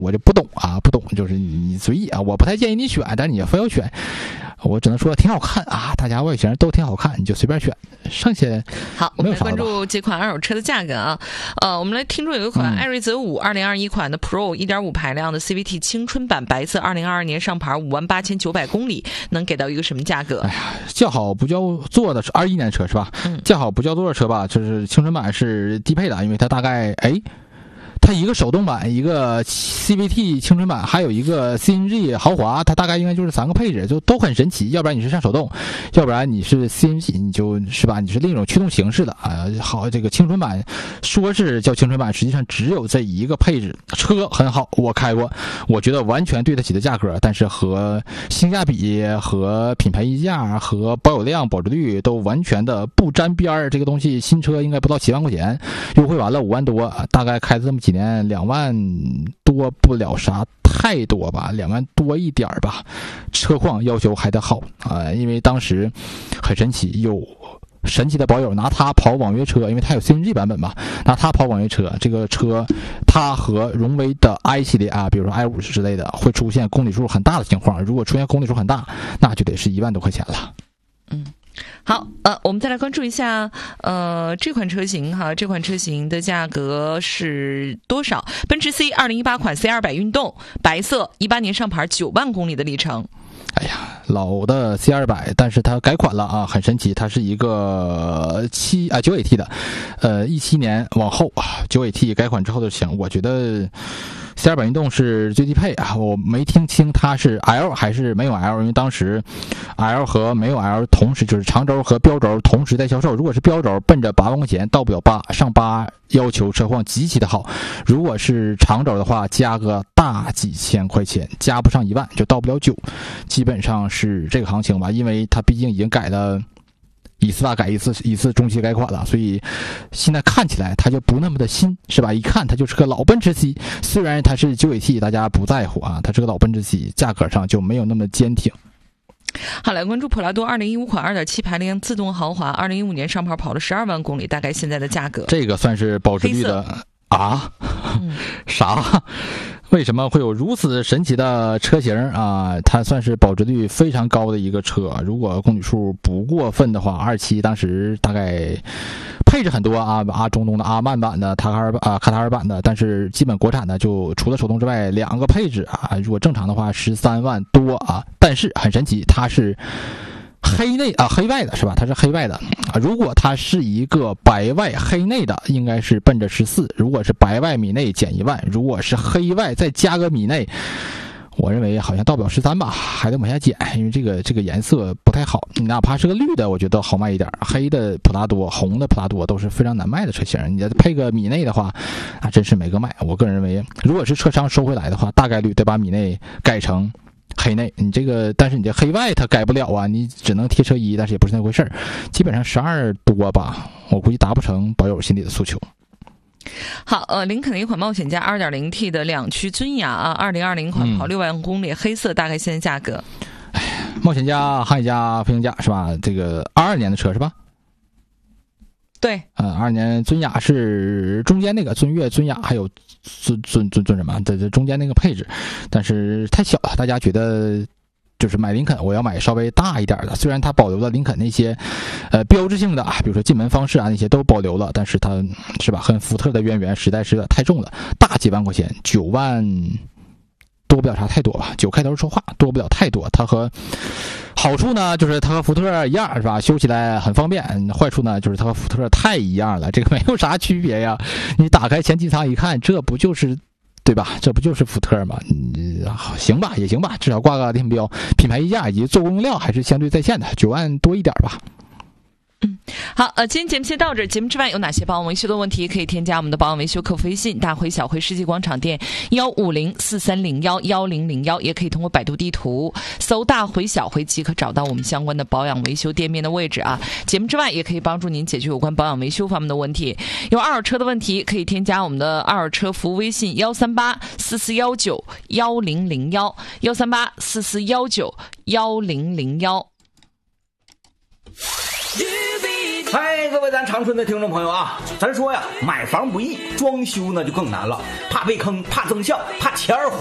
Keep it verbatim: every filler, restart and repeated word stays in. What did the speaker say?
我就不懂啊，不懂，就是你你随意啊，我不太建议你选，但是你非要选，我只能说挺好看啊，大家外形都挺好看，你就随便选，剩下好，我们来关注这款二手车的价格啊。呃，我们来听说有一款艾瑞泽五二零二一款的 Pro 一点五排量的 C V T 青春版白色，二零二二年上牌，五万八千九百公里，能给到一个什么价格？ 哎呀，叫好不叫座的是二一年的车是吧？嗯，叫好不叫座的车吧，就是青春版是低配的，因为它大概哎。它一个手动版，一个 C V T 青春版，还有一个 C N G 豪华，它大概应该就是三个配置，就都很神奇。要不然你是上手动，要不然你是 C N G， 你就是吧，你是另一种驱动形式的啊。好，这个青春版说是叫青春版，实际上只有这一个配置。车很好，我开过，我觉得完全对得起的价格，但是和性价比、和品牌溢价、和保有量、保值率都完全的不沾边儿。这个东西新车应该不到七万块钱，优惠完了五万多，大概开了这么几年两万多不了啥太多吧，两万多一点吧，车况要求还得好啊、呃，因为当时很神奇，有神奇的保友拿它跑网约车，因为它有 C N G 版本嘛，拿它跑网约车，这个车它和荣威的 i 系列啊，比如说 i 五十之类的，会出现公里数很大的情况，如果出现公里数很大，那就得是一万多块钱了。 嗯。好，呃，我们再来关注一下，呃，这款车型哈，这款车型的价格是多少？奔驰 C 二零一八款 C 二百运动，白色，一八年上牌，九万公里的里程。 哎呀，老的 C 二百，但是它改款了啊，很神奇，它是一个七啊九 A T 的，呃，一七年往后啊，九 A T 改款之后的型，我觉得 C 二百运动是最低配啊，我没听清它是 L 还是没有 L， 因为当时 L 和没有 L 同时就是长轴和标轴同时在销售，如果是标轴奔着八万块钱到不了八，上八要求车况极其的好，如果是长轴的话加个大几千块钱，加不上一万就到不了九，基本上是这个行情吧，因为它毕竟已经改了一次吧，改一次一次中期改款了，所以现在看起来它就不那么的新，是吧？一看它就是个老奔驰 C， 虽然它是九 A T， 大家不在乎啊，它是个老奔驰 C， 价格上就没有那么坚挺。 好，来关注普拉多二零一五款 二点七 排量自动豪华，二零一五年上牌，跑了十二万公里，大概现在的价格。 这个算是保值率的啊？嗯、啥？为什么会有如此神奇的车型啊？它算是保值率非常高的一个车，如果公里数不过分的话，二七当时大概配置很多啊，啊中东的阿曼版的、塔卡尔啊卡塔尔版的，但是基本国产的就除了手动之外，两个配置啊，如果正常的话十三万多啊，但是很神奇，它是黑内啊黑外的是吧？它是黑外的啊。如果它是一个白外黑内的，应该是奔着十四；如果是白外米内减一万，如果是黑外再加个米内，我认为好像到不了十三吧，还得往下减，因为这个这个颜色不太好。你哪怕是个绿的，我觉得好卖一点。黑的普拉多、红的普拉多都是非常难卖的车型，你再配个米内的话，啊，真是没个卖。我个人认为，如果是车商收回来的话，大概率得把米内改成黑内，你这个，但是你这黑外它改不了啊，你只能贴车衣，但是也不是那回事儿，基本上十二多吧，我估计达不成保有心里的诉求。 好，呃，林肯的一款冒险家 二点零 T 的两驱尊雅啊，二零二零款跑六万公里，嗯、黑色，大概现在价格。 哎，冒险家、航海家、飞行家是吧？这个二二年的车是吧？ 对， 呃，二年尊雅是中间那个尊越、尊雅还有尊尊尊尊什么？这这中间那个配置，但是太小了，大家觉得就是买林肯，我要买稍微大一点的。虽然它保留了林肯那些呃标志性的啊，比如说进门方式啊那些都保留了，但是它是吧，和福特的渊源实在是太重了，大几万块钱，九万。多不了啥太多吧，九开头说话多不了太多。它和好处呢，就是它和福特一样是吧，修起来很方便。坏处呢，就是它和福特太一样了，这个没有啥区别呀。你打开前机舱一看，这不就是对吧？这不就是福特吗？嗯，行吧，也行吧，至少挂个电标，品牌溢价以及做工用料还是相对在线的，九万多一点吧。 嗯，好，呃，今天节目先到这儿。节目之外有哪些保养维修的问题，可以添加我们的保养维修客服微信：大辉小辉世纪广场店幺五零四三零幺幺零零幺，也可以通过百度地图搜大辉小辉即可找到我们相关的保养维修店面的位置啊。节目之外也可以帮助您解决有关保养维修方面的问题。有二手车的问题，可以添加我们的二手车服务微信幺三八四四幺九幺零零幺幺三八四四幺九幺零零幺。 嗨，各位咱长春的听众朋友啊，咱说呀，买房不易，装修呢就更难了，怕被坑，怕增效，怕钱儿